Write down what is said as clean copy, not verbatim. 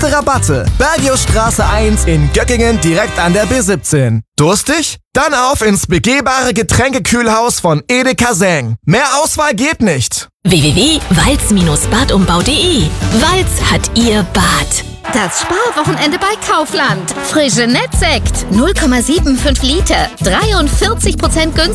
fette Rabatte. Bergiusstraße 1 in Göttingen direkt an der B17. Durstig? Dann auf ins begehbare Getränkekühlhaus von Edeka Seng. Mehr Auswahl geht nicht. www.walz-badumbau.de. Walz hat ihr Bad. Das Sparwochenende bei Kaufland. Frische Nettsekt. 0,75 Liter. 43% günstiger.